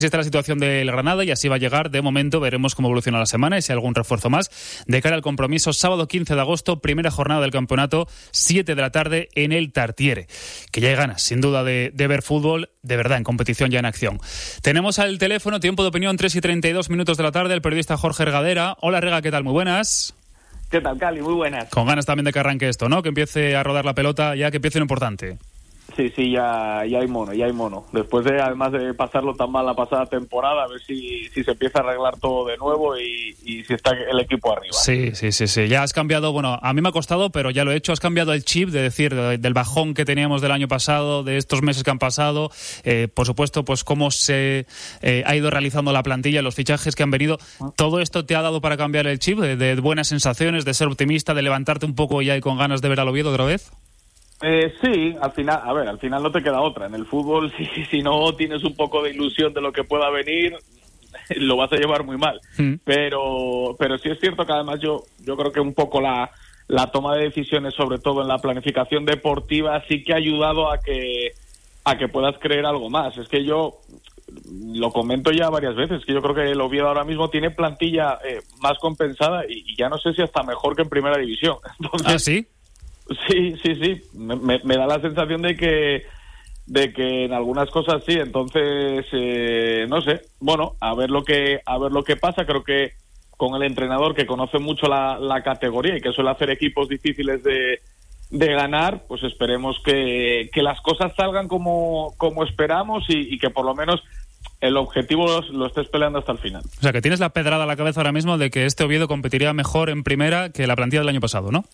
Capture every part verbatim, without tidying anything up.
Así está la situación del Granada y así va a llegar. De momento veremos cómo evoluciona la semana y si hay algún refuerzo más de cara al compromiso. Sábado quince de agosto, primera jornada del campeonato, siete de la tarde en el Tartiere. Que ya hay ganas, sin duda, de, de ver fútbol de verdad, en competición, ya en acción. Tenemos al teléfono, tiempo de opinión, tres y treinta y dos minutos de la tarde, el periodista Jorge Regadera. Hola Rega, ¿qué tal? Muy buenas. ¿Qué tal, Cali? Muy buenas. Con ganas también de que arranque esto, ¿no? Que empiece a rodar la pelota, ya que empiece lo importante. Sí, sí, ya, ya hay mono, ya hay mono. Después de, además de pasarlo tan mal la pasada temporada, a ver si, si se empieza a arreglar todo de nuevo y, y si está el equipo arriba. Sí, sí, sí, sí. Ya has cambiado, bueno, a mí me ha costado, pero ya lo he hecho. Has cambiado el chip, de decir, de, del bajón que teníamos del año pasado, de estos meses que han pasado. Eh, por supuesto, pues cómo se eh, ha ido realizando la plantilla, los fichajes que han venido. ¿Todo esto te ha dado para cambiar el chip, de, de buenas sensaciones, de ser optimista, de levantarte un poco ya y con ganas de ver al Oviedo otra vez? Eh, sí, al final, a ver, al final no te queda otra. En el fútbol, si, si no tienes un poco de ilusión de lo que pueda venir, lo vas a llevar muy mal. Mm. Pero, pero sí es cierto que además yo, yo creo que un poco la, la toma de decisiones, sobre todo en la planificación deportiva, sí que ha ayudado a que, a que puedas creer algo más. Es que yo lo comento ya varias veces, que yo creo que el Oviedo ahora mismo tiene plantilla eh, más compensada y, y ya no sé si hasta mejor que en primera división. Entonces, ¿ah, sí? Sí, sí, sí. Me, me, me da la sensación de que de que en algunas cosas sí. Entonces, eh, no sé. Bueno, a ver lo que a ver lo que pasa. Creo que con el entrenador que conoce mucho la, la categoría y que suele hacer equipos difíciles de, de ganar, pues esperemos que, que las cosas salgan como, como esperamos y, y que por lo menos el objetivo lo, lo estés peleando hasta el final. O sea, que tienes la pedrada a la cabeza ahora mismo de que este Oviedo competiría mejor en primera que la plantilla del año pasado, ¿no?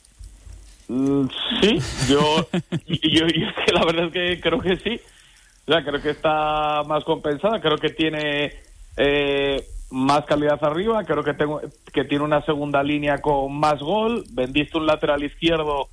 Sí, yo, yo, yo es que la verdad es que creo que sí. O sea, creo que está más compensada, creo que tiene eh, más calidad arriba, creo que tengo que tiene una segunda línea con más gol. Vendiste un lateral izquierdo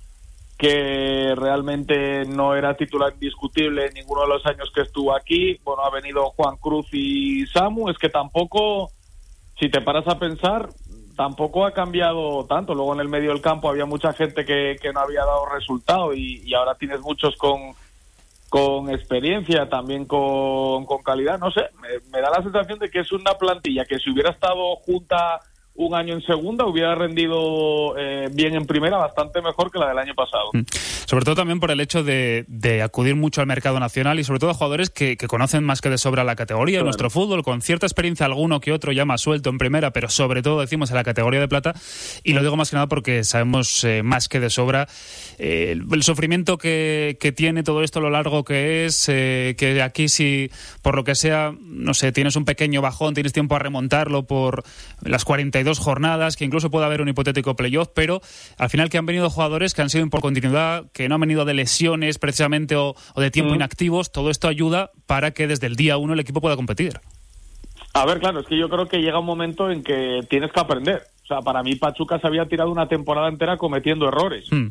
que realmente no era titular indiscutible en ninguno de los años que estuvo aquí. Bueno, ha venido Juan Cruz y Samu, es que tampoco, si te paras a pensar, tampoco ha cambiado tanto. Luego en el medio del campo había mucha gente que, que no había dado resultado y, y ahora tienes muchos con, con experiencia, también con, con calidad. No sé, me, me da la sensación de que es una plantilla que si hubiera estado junta un año en segunda hubiera rendido eh, bien en primera, bastante mejor que la del año pasado. Mm. Sobre todo también por el hecho de, de acudir mucho al mercado nacional y sobre todo a jugadores que, que conocen más que de sobra la categoría, claro, nuestro fútbol, con cierta experiencia, alguno que otro ya más suelto en primera, pero sobre todo decimos en la categoría de plata, y lo digo más que nada porque sabemos eh, más que de sobra eh, el, el sufrimiento que, que tiene todo esto, lo largo que es, eh, que aquí si por lo que sea, no sé, tienes un pequeño bajón, tienes tiempo a remontarlo por las cuarenta y dos jornadas, que incluso puede haber un hipotético playoff, pero al final que han venido jugadores que han sido por continuidad, que no han venido de lesiones precisamente o, o de tiempo mm. inactivos, todo esto ayuda para que desde el día uno el equipo pueda competir. A ver, claro, es que yo creo que llega un momento en que tienes que aprender. O sea, para mí Pachuca se había tirado una temporada entera cometiendo errores. Mm.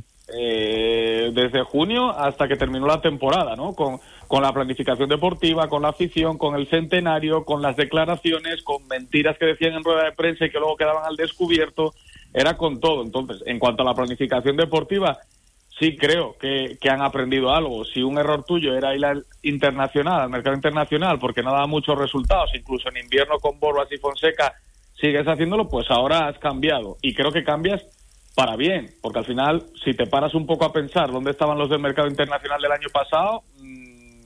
Eh, desde junio hasta que terminó la temporada, ¿no? Con, con la planificación deportiva, con la afición, con el centenario, con las declaraciones, con mentiras que decían en rueda de prensa y que luego quedaban al descubierto, era con todo. Entonces, en cuanto a la planificación deportiva, sí creo que, que han aprendido algo. Si un error tuyo era ir al internacional, al mercado internacional, porque no daba muchos resultados, incluso en invierno con Borbas y Fonseca sigues haciéndolo, pues ahora has cambiado. Y creo que cambias para bien, porque al final, si te paras un poco a pensar dónde estaban los del mercado internacional del año pasado, mmm,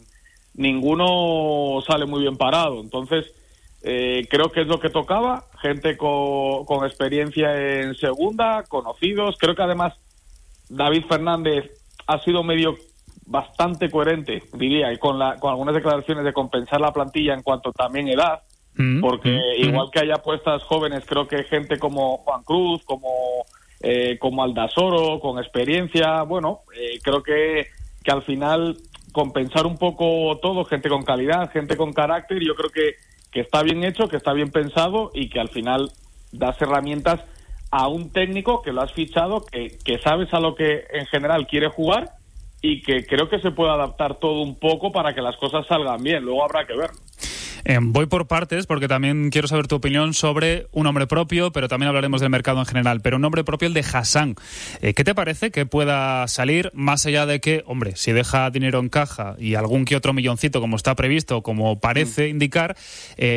ninguno sale muy bien parado. Entonces, eh, creo que es lo que tocaba, gente con, con experiencia en segunda, conocidos. Creo que además David Fernández ha sido medio bastante coherente, diría, y con, la, con algunas declaraciones de compensar la plantilla en cuanto también edad, mm, porque mm, igual mm. que hay apuestas jóvenes, creo que gente como Juan Cruz, como Eh, como Aldasoro, con experiencia, bueno, eh, creo que, que al final compensar un poco todo, gente con calidad, gente con carácter, yo creo que, que está bien hecho, que está bien pensado y que al final das herramientas a un técnico que lo has fichado, que, que sabes a lo que en general quiere jugar y que creo que se puede adaptar todo un poco para que las cosas salgan bien, luego habrá que verlo. Eh, voy por partes porque también quiero saber tu opinión sobre un nombre propio, pero también hablaremos del mercado en general. Pero un nombre propio, el de Hassan. Eh, ¿Qué te parece que pueda salir, más allá de que, hombre, si deja dinero en caja y algún que otro milloncito como está previsto, como parece indicar, eh,